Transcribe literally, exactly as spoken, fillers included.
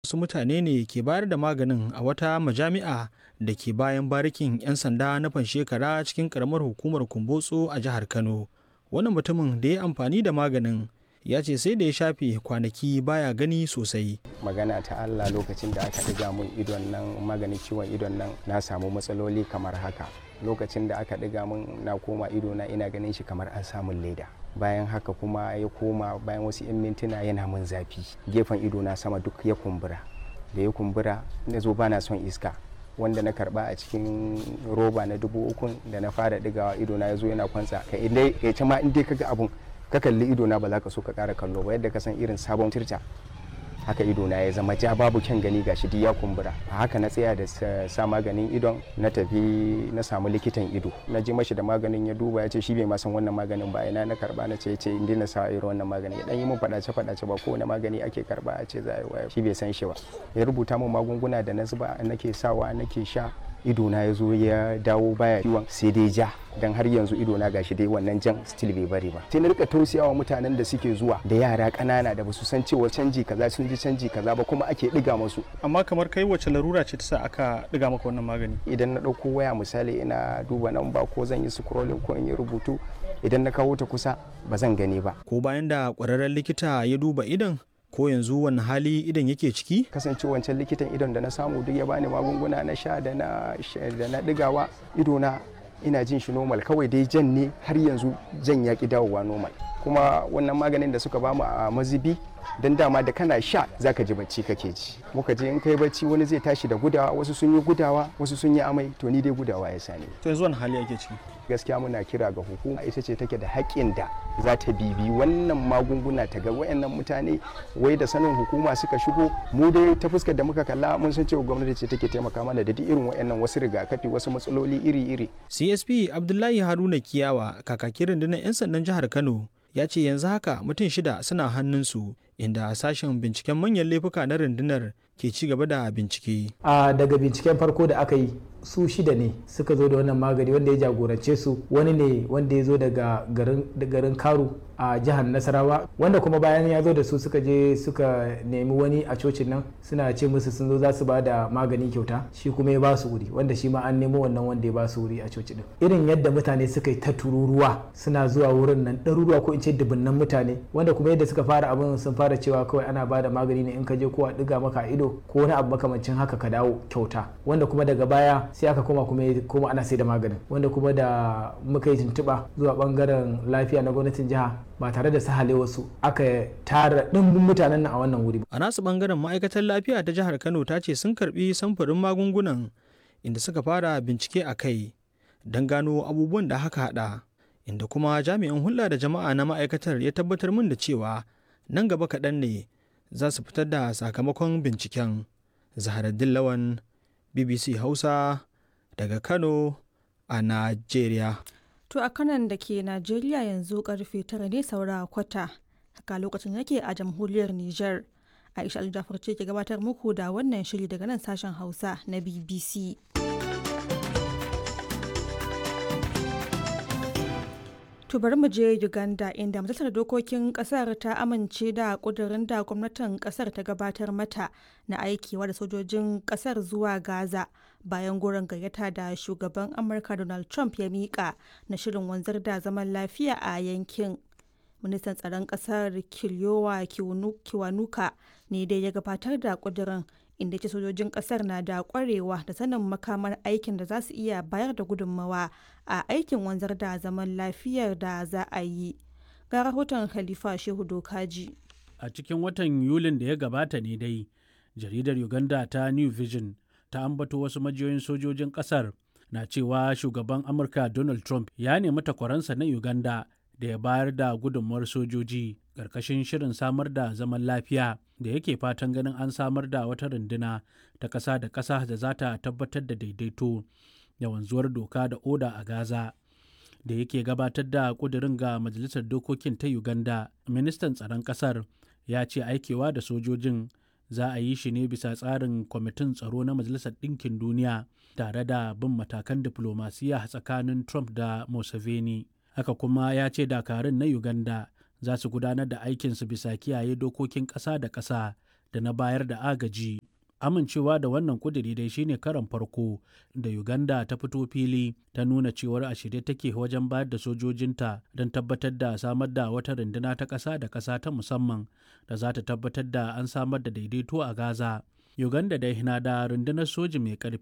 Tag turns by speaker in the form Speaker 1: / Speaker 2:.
Speaker 1: Wasu mutane ne ke bayar da maganin a wata majami'a da ke bayan barikin 'yan sanda na Fanshekara cikin karamar hukumar Kumbotso a jihar Kano. Wannan mutumin da ya amfani da maganin ya ce sai da ya shafe kwanaki baya gani sosai.
Speaker 2: Magana ta Allah, lokacin da aka ɗiga mun idon nan maganin ciwon idon nan na samu matsaloli kamar haka. Lokacin da aka ɗiga mun na koma idona ina ganin shi kamar an samun leda. Bayan haka kuma ya koma bayan wasu 'yan mintuna yana mun zafi. Gefen idona sama duk ya kumbura. Da ya kumbura na zo bana son iska. Wanda na karba a cikin roba na dubu ukun da na fara ɗigawa idona ya zo yana kwantsa. Ka indai ya ce ma in dai kaga abun ka kalli idona ba za ka so ka ƙara kallo ba, yadda ka san irin sabon tirta. Haka idona ya zama ja, babu kyan gani, gashi duk ya kumbura. A haka na tsaya da sa maganin idon, na tafi na samu likitan ido, na je mashi da maganin ya duba ya ce shi bai ma san wannan maganin ba. Ina na karba na ce ce in dai na sa irin wannan maganin, ya dan yi min fadace fadace ba kowane magani ake karba a ce za a yi waya, shi bai san shi ba. Ya rubuta min magunguna da na zuba nake sawa nake sha. Idona ya zo ya dawo baya ciwon, sai dai ja, dan har yanzu idona gashi dai wannan jan still bai bari ba. Sai na rika tausayawa mutanen da suke zuwa da yara ƙanana da basu san cewa canji kaza sun ji canji kaza ba kuma ake diga musu.
Speaker 1: Amma kamar kai wace larura ce ta sa aka diga maka wannan magani?
Speaker 2: Idan na ɗauko waya misali ina duba nan ba ko zan yi scrolling ko in yi rubutu, idan na kawo ta kusa ba zan gani ba. Ko
Speaker 1: bayan da ƙwararren likita ya duba idon, ko yanzu wani hali idan yake ciki?
Speaker 2: Kasance wancan likitan idon da na samu duk ya bani magunguna na sha da na da na digawa, idona ina jin shi normal, kawai dai jan ne har yanzu jan ya ki dawowa normal. Kuma wannan maganin da suka bamu a mazibi, dan dama da kana sha zaka ji bacci kake ji. Muka je in kai bacci wani zai tashi da gudawa, wasu sun yi gudawa, wasu sun yi amai, to ni dai gudawa ya sani.
Speaker 1: To yanzu wani hali ake ciki?
Speaker 2: Gaskiya muna kira ga hukuma, ita ce take da haƙƙin da za ta bibi wannan magunguna ta ga wayannan mutane wai da sanin hukuma suka shigo. Mu dai ta fuskar da muka kalla mun san cewa gwamnati ce take taimaka mana da duk irin wayannan wasu rigakafi, wasu matsaloli iri-iri.
Speaker 1: C S P Abdullahi Haruna Kiyawa, kakakin rundunar 'yan sandan jihar Kano, ya ce yanzu haka mutum shida suna hannunsu, inda sashen binciken manyan laifuka na rundunar ke ci gaba da bincike.
Speaker 3: A daga binciken farko da aka yi, su shida ne suka zo da wannan magani, wanda ya jagorance su wani ne wanda ya zo daga garin Karu a jihar Nasarawa, wanda kuma bayan ya zo da su suka je suka nemi wani a cocin nan, suna ce musu sun zo za su ba da magani kyauta, shi kuma ya ba su wuri, wanda shi ma an nemo wannan wanda ya ba su wuri a coci din. Irin yadda mutane suka yi ta tururuwa suna zuwa wurin nan, ɗaruruwa ko in ce dubunnan mutane, wanda kuma yadda suka fara abin sun fara cewa kawai ana ba da magani ne in ka je ko a ɗiga maka ido ko wani abu makamancin haka ka dawo kyauta, wanda kuma daga baya sai aka koma kuma ana sai da maganin, wanda kuma da muka yi tuntuɓa zuwa bangaren lafiya na gwamnatin jiha ba tare da sahale wasu, aka tara ɗimbin mutanen nan a wannan wuri.
Speaker 1: A nasu bangaren ma'aikatar lafiya ta jihar Kano ta ce sun karbi samfurin magungunan, inda suka fara bincike a kai don gano abubuwan da haka hada, inda kuma jami'in hulɗa da jama'a na ma'aikatar ya tabbatar min da cewa nan gaba kaɗan ne za su fitar da sakamakon binciken. Zaharaddin Lawan, B B C Hausa, daga Kano a Najeriya.
Speaker 4: To a kanan da ke Najeriya yanzu karfe tara ne saura kwata, haka lokacin yake a jamhuriyar Nijar. Aisha Aljafar ce ke gabatar muku da wannan shiri daga nan sashen Hausa na B B C. To bari mu je Uganda, inda majalisar dokokin kasar ta amince da kudirin da gwamnatin kasar ta gabatar mata na aikewa da sojojin kasar zuwa Gaza bayan goron gayyata da shugaban Amurka Donald Trump ya mika na shirin wanzar da zaman lafiya a yankin. Ministan tsaron kasar Kiliyowa Kiwanuka ne dai ya gabatar da kudirin, inda ce sojojin kasar na da kwarewa da sanin makamar aikin da za su iya bayar da gudunmawa a aikin wanzar da zaman lafiyar da za a yi. Ga rahoton Khalifa Shehu Dokaji.
Speaker 5: A cikin watan Yulin da ya gabata ne dai, jaridar Uganda ta New Vision ta ambato wasu majiyoyin sojojin kasar na cewa shugaban Amurka Donald Trump ya nemi takwaransa na Uganda da ya bayar da gudunmawar sojoji ƙarƙashin shirin samar da zaman lafiya da yake fatan ganin an samar da wata runduna ta ƙasa da ƙasa da za ta tabbatar da daidaito da wanzuwar doka da oda a Gaza. Da yake gabatar da ƙudurin ga Majalisar Dokokin ta Uganda, ministan tsaron ƙasar ya ce aikewa da sojojin za a yi shi ne bisa tsarin kwamitin tsaro na Majalisar Ɗinkin Duniya tare da bin matakan diflomasiya tsakanin Trump da Museveni. Haka kuma ya ce dakarun na Uganda za su gudanar da aikinsu bisa kiyaye dokokin ƙasa da ƙasa da na bayar da agaji. Amincewa da wannan ƙudiri dai shine karon farko da Uganda ta fito fili ta nuna cewar a shirye take wajen bayar da sojojinta don tabbatar da samar da wata runduna ta ƙasa da ƙasa ta musamman da za ta tabbatar da an samar da daidaito a Gaza. Uganda dai na da rundunar soji mai ƙarfi